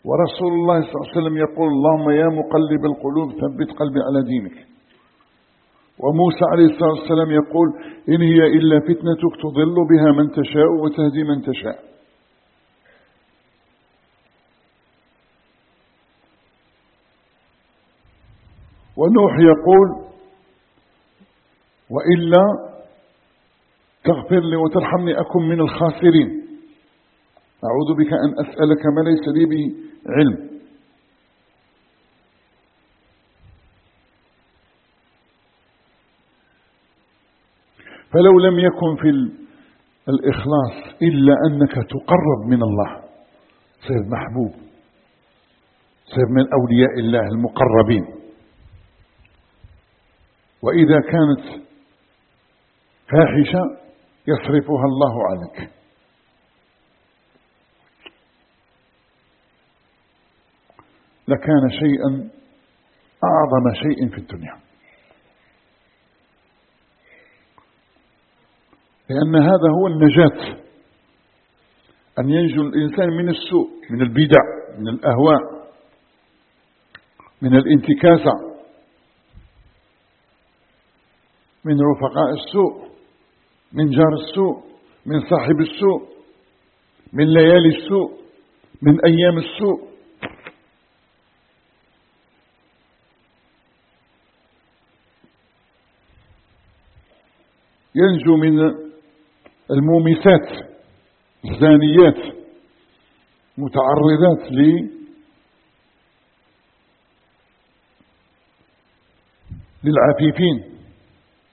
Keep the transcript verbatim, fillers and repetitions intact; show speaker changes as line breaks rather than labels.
ورسول الله صلى الله عليه وسلم يقول اللهم يا مقلب القلوب ثبت قلبي على دينك. وموسى عليه الصلاة والسلام يقول إن هي إلا فتنتك تضل بها من تشاء وتهدي من تشاء. ونوح يقول وإلا تغفر لي وترحمني أكن من الخاسرين، أعوذ بك أن أسألك ما ليس لي به علم. فلو لم يكن في الإخلاص إلا أنك تقرب من الله، صير محبوب، صير من أولياء الله المقربين. وإذا كانت فاحشة يصرفها الله عنك. لكان شيئا أعظم شيء في الدنيا، لأن هذا هو النجاة، أن ينجو الإنسان من السوء، من البدع، من الأهواء، من الانتكاسة، من رفقاء السوء، من جار السوء، من صاحب السوء، من ليالي السوء، من أيام السوء. ينجو من المومسات الزانيات متعرضات للعفيفين.